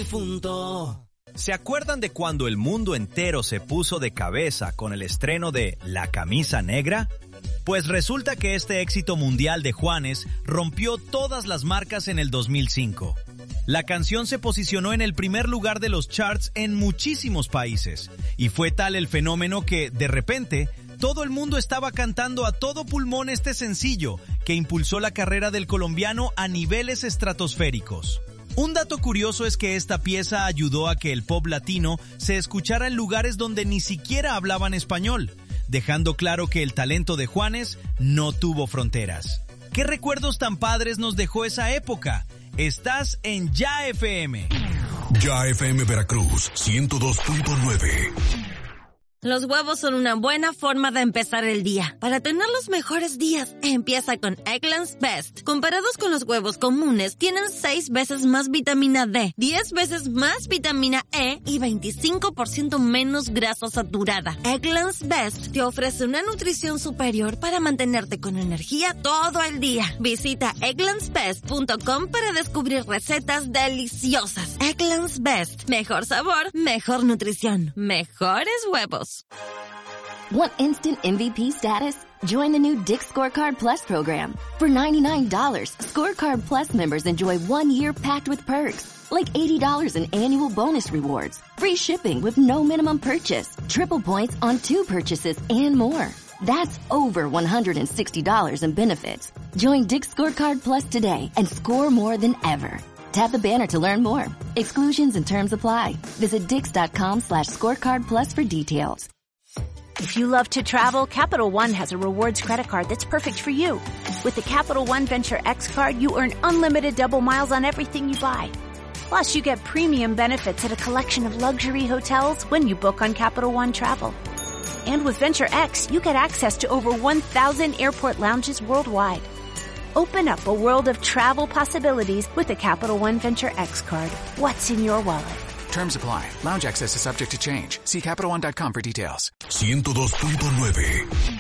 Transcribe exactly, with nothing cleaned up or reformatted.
difunto. ¿Se acuerdan de cuando el mundo entero se puso de cabeza con el estreno de La Camisa Negra? Pues resulta que este éxito mundial de Juanes rompió todas las marcas en el dos mil cinco. La canción se posicionó en el primer lugar de los charts en muchísimos países, y fue tal el fenómeno que, de repente, todo el mundo estaba cantando a todo pulmón este sencillo, que impulsó la carrera del colombiano a niveles estratosféricos. Un dato curioso es que esta pieza ayudó a que el pop latino se escuchara en lugares donde ni siquiera hablaban español, dejando claro que el talento de Juanes no tuvo fronteras. ¿Qué recuerdos tan padres nos dejó esa época? Estás en Ya F M. Ya F M Veracruz, ciento dos punto nueve. Los huevos son una buena forma de empezar el día. Para tener los mejores días, empieza con Eggland's Best. Comparados con los huevos comunes, tienen seis veces más vitamina D, diez veces más vitamina E y veinticinco por ciento menos grasa saturada. Eggland's Best te ofrece una nutrición superior para mantenerte con energía todo el día. Visita egglands best punto com para descubrir recetas deliciosas. Eggland's Best. Mejor sabor, mejor nutrición, mejores huevos. Want instant M V P status? Join the new Dick's Scorecard Plus program. For ninety-nine dollars, Scorecard Plus members enjoy one year packed with perks, like eighty dollars in annual bonus rewards, free shipping with no minimum purchase, triple points on two purchases, and more. That's over one hundred sixty dollars in benefits. Join Dick's Scorecard Plus today and score more than ever. Tap the banner to learn more. Exclusions and terms apply. Visit dix.com slash scorecard plus for details. If you love to travel, Capital One has a rewards credit card that's perfect for you. With the Capital One Venture X card, you earn unlimited double miles on everything you buy. Plus, you get premium benefits at a collection of luxury hotels when you book on Capital One Travel. And with Venture X, you get access to over one thousand airport lounges worldwide. Open up a world of travel possibilities with the Capital One Venture X card. What's in your wallet? Terms apply. Lounge access is subject to change. See Capital One dot com for details. ciento dos punto nueve.